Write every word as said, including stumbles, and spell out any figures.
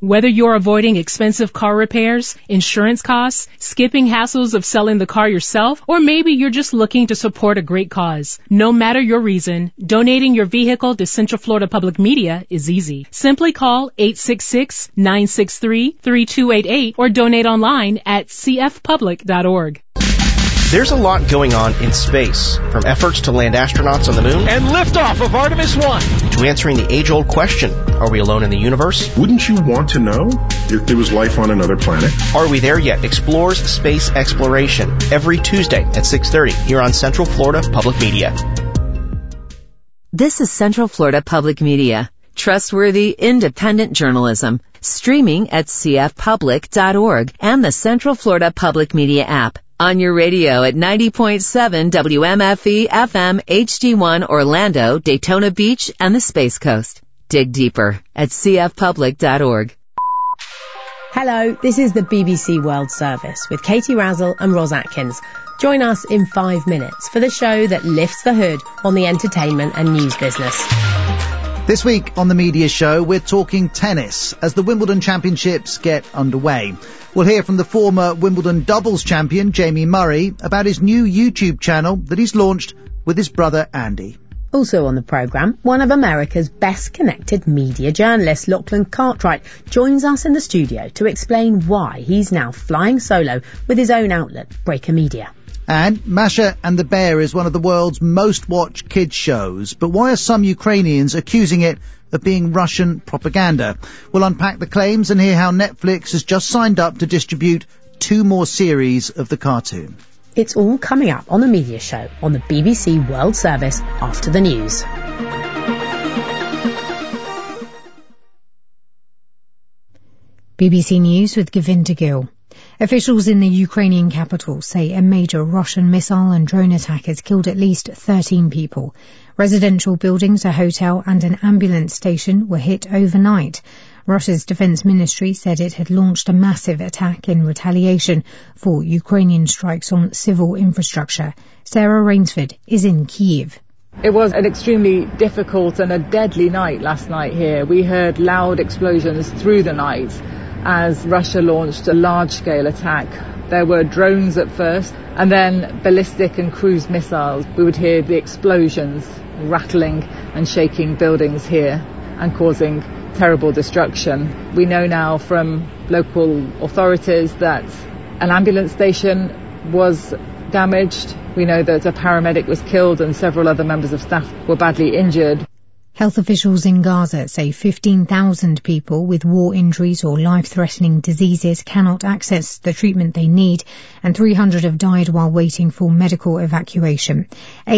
Whether you're avoiding expensive car repairs, insurance costs, skipping hassles of selling the car yourself, or maybe you're just looking to support a great cause. No matter your reason, donating your vehicle to Central Florida Public Media is easy. Simply call eight six six, nine six three, three two eight eight or donate online at c f public dot org. There's a lot going on in space, from efforts to land astronauts on the moon and liftoff of Artemis one to answering the age-old question, are we alone in the universe? Wouldn't you want to know if there was life on another planet? Are We There Yet? Explores space exploration every Tuesday at six thirty here on Central Florida Public Media. This is Central Florida Public Media. Trustworthy, independent journalism. Streaming at c f public dot org and the Central Florida Public Media app. On your radio at ninety point seven W M F E F M H D one Orlando, Daytona Beach, and the Space Coast. Dig deeper at c f public dot org. Hello, this is the B B C World Service with Katie Razzle and Ros Atkins. Join us in five minutes for the show that lifts the hood on the entertainment and news business. This week on the Media Show, we're talking tennis as the Wimbledon Championships get underway. We'll hear from the former Wimbledon doubles champion, Jamie Murray, about his new YouTube channel that he's launched with his brother, Andy. Also on the programme, one of America's best connected media journalists, Lachlan Cartwright, joins us in the studio to explain why he's now flying solo with his own outlet, Breaker Media. And Masha and the Bear is one of the world's most watched kids shows, but why are some Ukrainians accusing it of being Russian propaganda? We'll unpack the claims and hear how Netflix has just signed up to distribute two more series of the cartoon. It's all coming up on the Media Show on the B B C World Service after the news. B B C News with Govinda Gill. Officials in the Ukrainian capital say a major Russian missile and drone attack has killed at least thirteen people. Residential buildings, a hotel and an ambulance station were hit overnight. Russia's defense ministry said it had launched a massive attack in retaliation for Ukrainian strikes on civil infrastructure. Sarah Rainsford is in Kyiv. It was an extremely difficult and a deadly night last night here. We heard loud explosions through the night as Russia launched a large-scale attack. There were drones at first, and then ballistic and cruise missiles. We would hear the explosions rattling and shaking buildings here and causing terrible destruction. We know now from local authorities that an ambulance station was damaged. We know that a paramedic was killed and several other members of staff were badly injured. Health officials in Gaza say fifteen thousand people with war injuries or life-threatening diseases cannot access the treatment they need, and three hundred have died while waiting for medical evacuation.